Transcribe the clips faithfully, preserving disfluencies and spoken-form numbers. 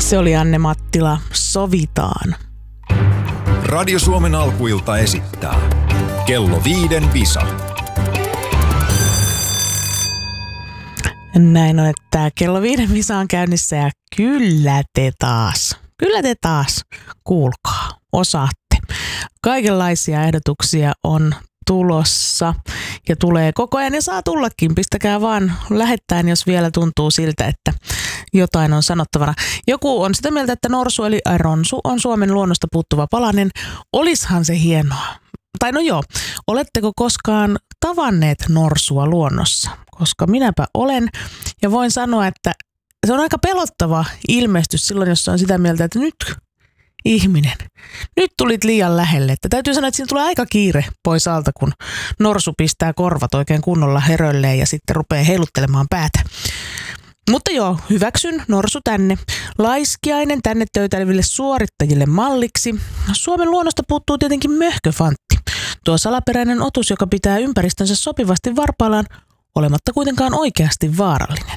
Se oli Anne Mattila, Sovitaan. Radio Suomen alkuilta esittää Kello viiden visa. Näin on, että Kello viiden visa on käynnissä ja kyllä te taas, kyllä te taas, kuulkaa, osaatte. Kaikenlaisia ehdotuksia on tulossa ja tulee koko ajan ja saa tullakin. Pistäkää vaan lähettäen, jos vielä tuntuu siltä, että jotain on sanottavana. Joku on sitä mieltä, että norsu eli ronsu on Suomen luonnosta puuttuva palanen. Olishan se hienoa. Tai no joo, oletteko koskaan tavanneet norsua luonnossa? Koska minäpä olen ja voin sanoa, että se on aika pelottava ilmestys silloin, jos on sitä mieltä, että nyt ihminen, nyt tulit liian lähelle. Että täytyy sanoa, että siinä tulee aika kiire pois alta, kun norsu pistää korvat oikein kunnolla hörölleen ja sitten rupeaa heiluttelemaan päätä. Mutta joo, hyväksyn norsu tänne. Laiskiainen tänne töytäileville suorittajille malliksi. Suomen luonnosta puuttuu tietenkin möhköfantti. Tuo salaperäinen otus, joka pitää ympäristönsä sopivasti varpaillaan, olematta kuitenkaan oikeasti vaarallinen.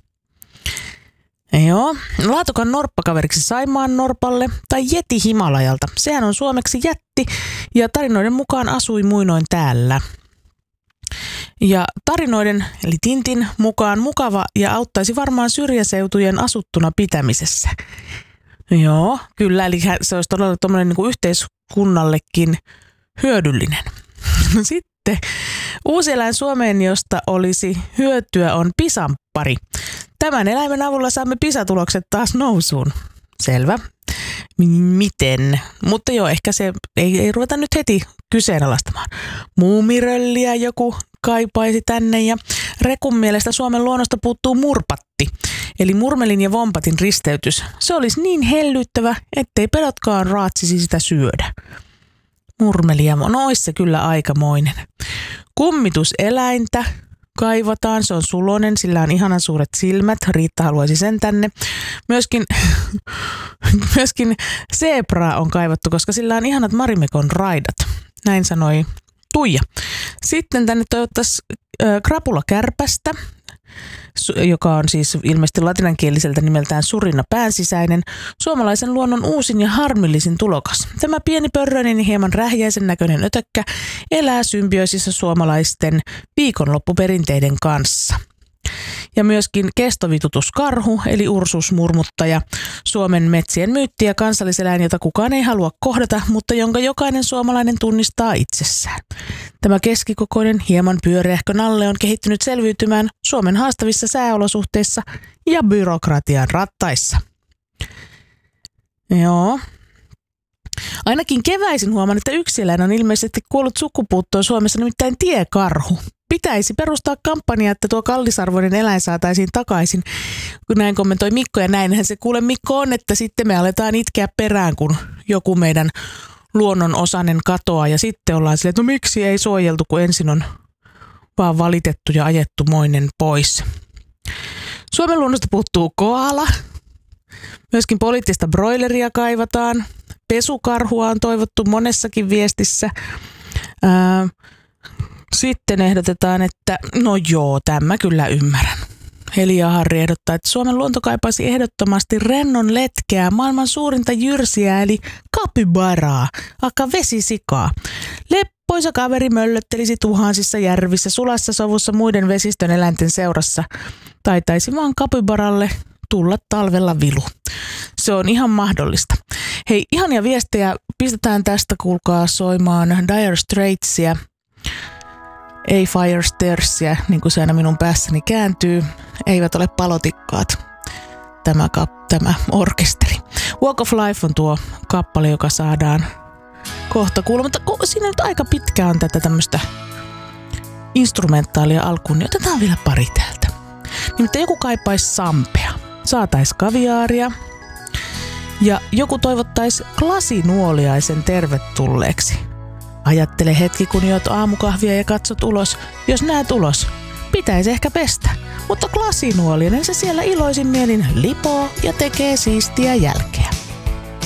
Joo, laatukan norppakaveriksi Saimaan norpalle tai Jeti Himalajalta. Sehän on suomeksi jätti ja tarinoiden mukaan asui muinoin täällä. Ja tarinoiden, eli Tintin mukaan mukava ja auttaisi varmaan syrjäseutujen asuttuna pitämisessä. Joo, kyllä, eli se olisi todella tommoinen niin kuin yhteiskunnallekin hyödyllinen. Sitten uusi eläin Suomeen, josta olisi hyötyä, on pisanpari. Tämän eläimen avulla saamme pisatulokset taas nousuun. Selvä. Miten? Mutta joo, ehkä se ei, ei ruveta nyt heti kyseenalaistamaan. Muumirölliä joku kaipaisi tänne ja Rekun mielestä Suomen luonnosta puuttuu murpatti. Eli murmelin ja vompatin risteytys. Se olisi niin hellyttävä, ettei pelotkaan raatsisi sitä syödä. Murmelia, no ois se kyllä aikamoinen. Kummituseläintä kaivataan, se on sulonen, sillä on ihanan suuret silmät, Riitta haluaisi sen tänne. Myöskin, myöskin zebraa on kaivattu, koska sillä on ihanat Marimekon raidat, näin sanoi Tuija. Sitten tänne toivottaisiin äh, krapulakärpästä, joka on siis ilmeisesti latinankieliseltä nimeltään surina päänsisäinen, suomalaisen luonnon uusin ja harmillisin tulokas. Tämä pieni pörröinen ja hieman rähjäisen näköinen ötökkä elää symbioosissa suomalaisten viikonloppuperinteiden kanssa. Ja myöskin kestovitutuskarhu, eli ursusmurmuttaja, Suomen metsien myytti ja kansalliseläin, jota kukaan ei halua kohdata, mutta jonka jokainen suomalainen tunnistaa itsessään. Tämä keskikokoinen, hieman pyöreähkö nalle on kehittynyt selviytymään Suomen haastavissa sääolosuhteissa ja byrokratian rattaissa. Joo. Ainakin keväisin huomaan, että yksi eläin on ilmeisesti kuollut sukupuuttoon Suomessa, nimittäin tiekarhu. Pitäisi perustaa kampanja, että tuo kallisarvoinen eläin saataisiin takaisin. Kun näin kommentoi Mikko ja näinhän se kuule Mikko on, että sitten me aletaan itkeä perään, kun joku meidän luonnon osainen katoaa ja sitten ollaan silleen, että no miksi ei suojeltu, kun ensin on vaan valitettu ja ajettu moinen pois. Suomen luonnosta puuttuu koala. Myöskin poliittista broileria kaivataan. Pesukarhua on toivottu monessakin viestissä. Ää, Sitten ehdotetaan, että no joo, tämä kyllä ymmärrän. Heli ja Harri ehdottaa, että Suomen luonto kaipaisi ehdottomasti rennon letkeää, maailman suurinta jyrsiä eli kapibaraa, akka vesisikaa. Leppoisa kaveri möllöttelisi tuhansissa järvissä, sulassa sovussa muiden vesistön eläinten seurassa. Taitaisi vaan kapibaralle tulla talvella vilu. Se on ihan mahdollista. Hei, ihania viestejä. Pistetään tästä, kuulkaa, soimaan Dire Straitsia. Ei Fire Stairsia, niin kuin se aina minun päässäni kääntyy. Eivät ole palotikkaat. Tämä, kap, tämä orkesteri. Walk of Life on tuo kappale, joka saadaan kohta kuulla. Mutta siinä nyt aika pitkä on tätä tämmöistä instrumentaalia alkuun, niin otetaan vielä pari täältä. Nimittäin joku kaipaisi sampea. Saatais kaviaaria. Ja joku toivottaisi glasinuoliaisen tervetulleeksi. Ajattele hetki, kun juot aamukahvia ja katsot ulos. Jos näet ulos, pitäisi ehkä pestä. Mutta glasinuolinen se siellä iloisin mielin lipoo ja tekee siistiä jälkeä.